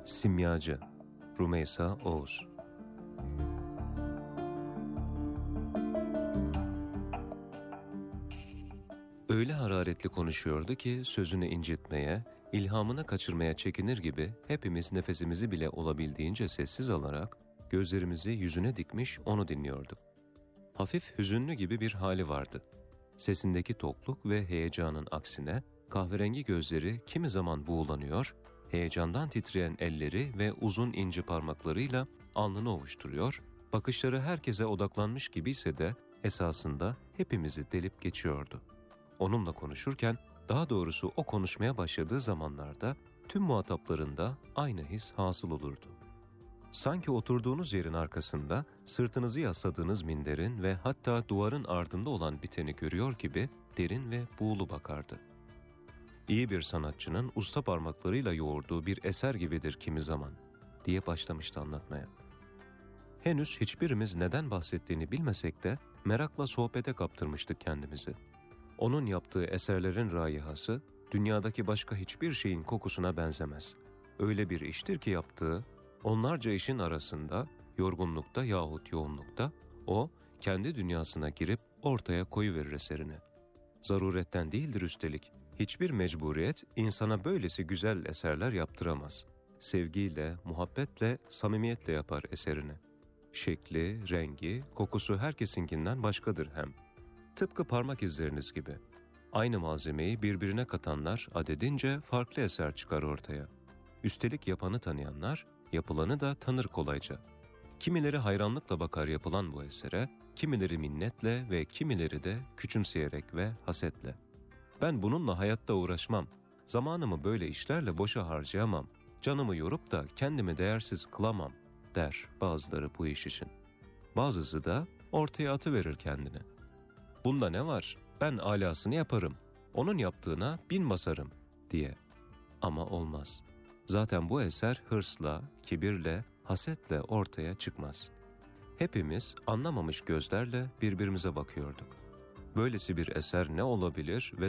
Simyacı Rümeysa Oğuz. Öyle hararetli konuşuyordu ki sözünü incitmeye, ilhamını kaçırmaya çekinir gibi hepimiz nefesimizi bile olabildiğince sessiz alarak gözlerimizi yüzüne dikmiş onu dinliyorduk. Hafif hüzünlü gibi bir hali vardı. Sesindeki tokluk ve heyecanın aksine kahverengi gözleri kimi zaman buğulanıyor, heyecandan titreyen elleri ve uzun ince parmaklarıyla alnını ovuşturuyor, bakışları herkese odaklanmış gibiyse de esasında hepimizi delip geçiyordu. Onunla konuşurken, daha doğrusu o konuşmaya başladığı zamanlarda tüm muhataplarında aynı his hasıl olurdu. Sanki oturduğunuz yerin arkasında sırtınızı yasladığınız minderin ve hatta duvarın ardında olan biteni görüyor gibi derin ve buğulu bakardı. İyi bir sanatçının usta parmaklarıyla yoğurduğu bir eser gibidir kimi zaman, diye başlamıştı anlatmaya. Henüz hiçbirimiz neden bahsettiğini bilmesek de merakla sohbete kaptırmıştık kendimizi. Onun yaptığı eserlerin raihası, dünyadaki başka hiçbir şeyin kokusuna benzemez. Öyle bir iştir ki yaptığı, onlarca işin arasında, yorgunlukta yahut yoğunlukta, o kendi dünyasına girip ortaya koyuverir eserini. Zaruretten değildir üstelik, hiçbir mecburiyet insana böylesi güzel eserler yaptıramaz. Sevgiyle, muhabbetle, samimiyetle yapar eserini. Şekli, rengi, kokusu herkesinkinden başkadır hem. Tıpkı parmak izleriniz gibi. Aynı malzemeyi birbirine katanlar adedince farklı eser çıkar ortaya. Üstelik yapanı tanıyanlar, yapılanı da tanır kolayca. Kimileri hayranlıkla bakar yapılan bu esere, kimileri minnetle ve kimileri de küçümseyerek ve hasetle. Ben bununla hayatta uğraşmam, zamanımı böyle işlerle boşa harcayamam, canımı yorup da kendimi değersiz kılamam, der bazıları bu iş için. Bazısı da ortaya atıverir kendini. Bunda ne var? Ben alasını yaparım. Onun yaptığına bin basarım diye. Ama olmaz. Zaten bu eser hırsla, kibirle, hasetle ortaya çıkmaz. Hepimiz anlamamış gözlerle birbirimize bakıyorduk. Böylesi bir eser ne olabilir ve